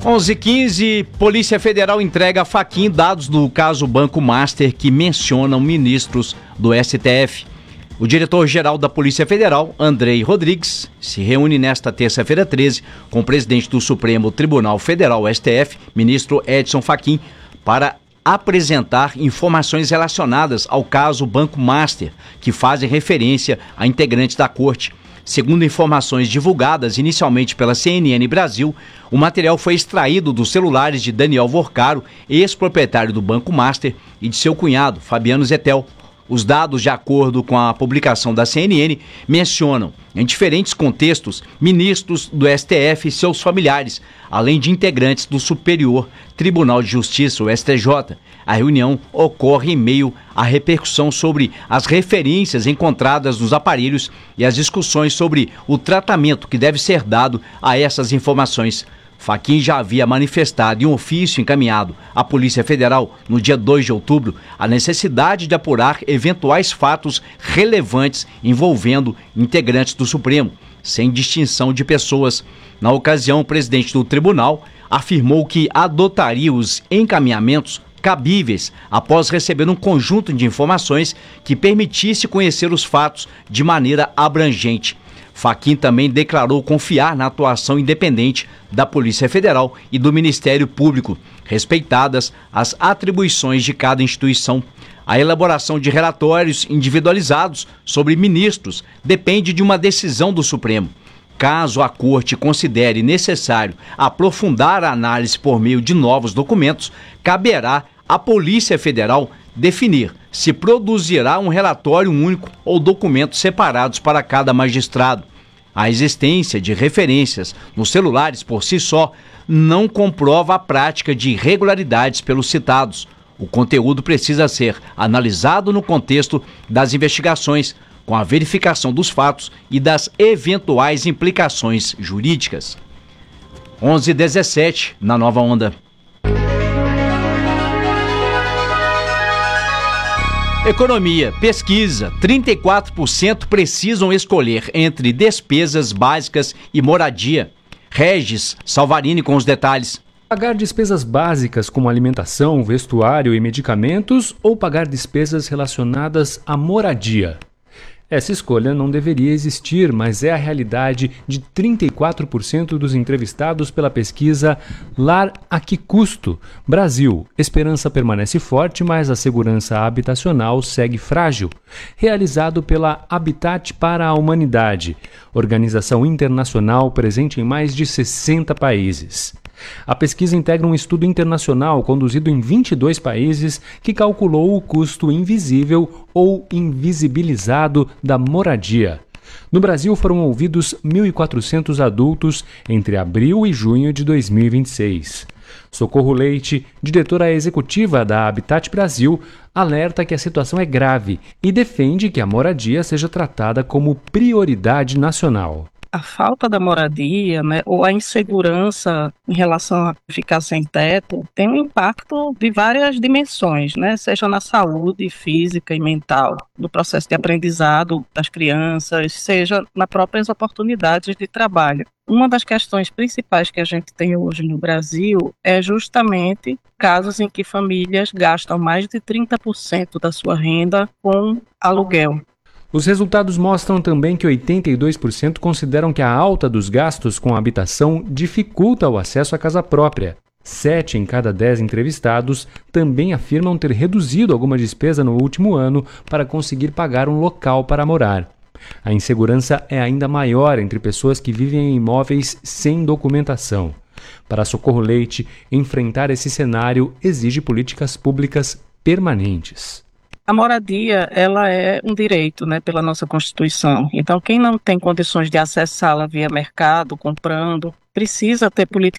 11h15, Polícia Federal entrega a Fachin dados do caso Banco Master que mencionam ministros do STF. O diretor-geral da Polícia Federal, Andrei Rodrigues, se reúne nesta terça-feira 13 com o presidente do Supremo Tribunal Federal, STF, ministro Edson Fachin, para apresentar informações relacionadas ao caso Banco Master, que fazem referência a integrantes da corte. Segundo informações divulgadas inicialmente pela CNN Brasil, o material foi extraído dos celulares de Daniel Vorcaro, ex-proprietário do Banco Master, e de seu cunhado, Fabiano Zettel. Os dados, de acordo com a publicação da CNN, mencionam, em diferentes contextos, ministros do STF e seus familiares, além de integrantes do Superior Tribunal de Justiça, o STJ. A reunião ocorre em meio à repercussão sobre as referências encontradas nos aparelhos e as discussões sobre o tratamento que deve ser dado a essas informações. Fachin já havia manifestado em um ofício encaminhado à Polícia Federal no dia 2 de outubro a necessidade de apurar eventuais fatos relevantes envolvendo integrantes do Supremo, sem distinção de pessoas. Na ocasião, o presidente do tribunal afirmou que adotaria os encaminhamentos cabíveis após receber um conjunto de informações que permitisse conhecer os fatos de maneira abrangente. Fachin também declarou confiar na atuação independente da Polícia Federal e do Ministério Público, respeitadas as atribuições de cada instituição. A elaboração de relatórios individualizados sobre ministros depende de uma decisão do Supremo. Caso a Corte considere necessário aprofundar a análise por meio de novos documentos, caberá à Polícia Federal definir se produzirá um relatório único ou documentos separados para cada magistrado. A existência de referências nos celulares por si só não comprova a prática de irregularidades pelos citados. O conteúdo precisa ser analisado no contexto das investigações, com a verificação dos fatos e das eventuais implicações jurídicas. 11h17, na Nova Onda. Economia, pesquisa, 34% precisam escolher entre despesas básicas e moradia. Regis Salvarini com os detalhes. Pagar despesas básicas como alimentação, vestuário e medicamentos ou pagar despesas relacionadas à moradia? Essa escolha não deveria existir, mas é a realidade de 34% dos entrevistados pela pesquisa Lar a que Custo? Brasil. Esperança permanece forte, mas a segurança habitacional segue frágil. Realizado pela Habitat para a Humanidade, organização internacional presente em mais de 60 países. A pesquisa integra um estudo internacional conduzido em 22 países que calculou o custo invisível ou invisibilizado da moradia. No Brasil foram ouvidos 1.400 adultos entre abril e junho de 2026. Socorro Leite, diretora executiva da Habitat Brasil, alerta que a situação é grave e defende que a moradia seja tratada como prioridade nacional. A falta da moradia, né, ou a insegurança em relação a ficar sem teto, tem um impacto de várias dimensões, né, seja na saúde física e mental, no processo de aprendizado das crianças, seja nas próprias oportunidades de trabalho. Uma das questões principais que a gente tem hoje no Brasil é justamente casos em que famílias gastam mais de 30% da sua renda com aluguel. Os resultados mostram também que 82% consideram que a alta dos gastos com habitação dificulta o acesso à casa própria. 7 em cada 10 entrevistados também afirmam ter reduzido alguma despesa no último ano para conseguir pagar um local para morar. A insegurança é ainda maior entre pessoas que vivem em imóveis sem documentação. Para Socorro Leite, enfrentar esse cenário exige políticas públicas permanentes. A moradia, ela é um direito, né, pela nossa Constituição. Então, quem não tem condições de acessá-la via mercado, comprando, precisa ter políticas